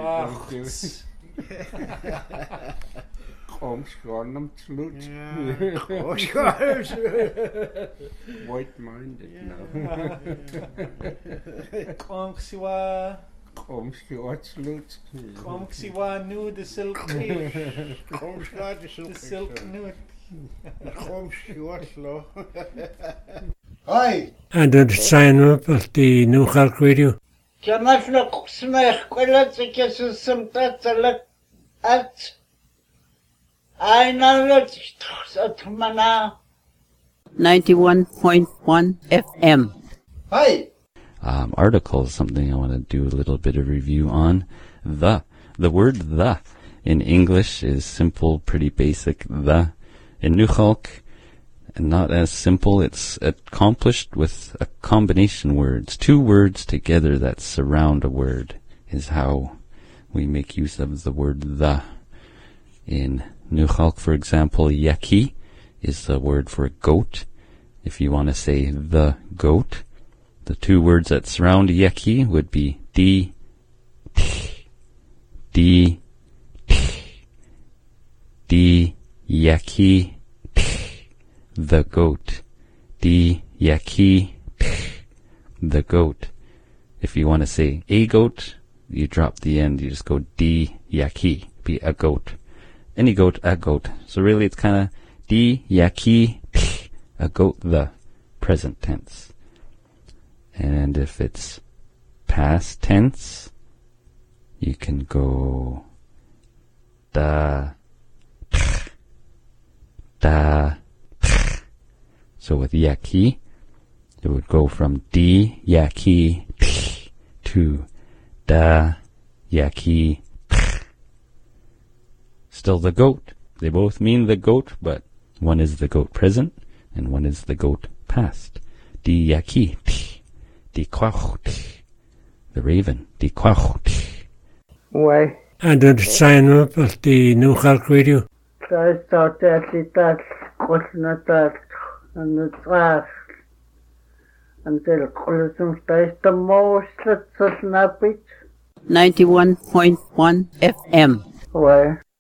Omschornum slut. White-minded now. Komksiwa Omschortslut. nu de silk fish. De silk nut. Hi. And then sign up at the New York Radio. Janafna smech kweletse some tatsalak at I know at mana 91.1 FM. Hi. Article is something I want to do a little bit of review on. The word the in English is simple, pretty basic. The in Nukhalk, not as simple. It's accomplished with a combination words. Two words together that surround a word is how we make use of the word the. In Nukhalk, for example, yaki is the word for goat. If you want to say the goat, the two words that surround yaki would be di, yaki, the goat. Di, yaki, the goat. If you want to say a goat, you drop the end, you just go di, yaki, be a goat. Any goat, a goat. So really it's kind of di, yaki, a goat, the present tense. And if it's past tense, you can go da. So with yaki, it would go from di, yaki, to da, yaki, still the goat. They both mean the goat, but one is the goat present and one is the goat past. Di yaki, di kwach, the raven, di kwach. Why? And then sign up at the New York Radio. I started that that and the trash until Colosum stays the most that's not 91.1 FM. Why?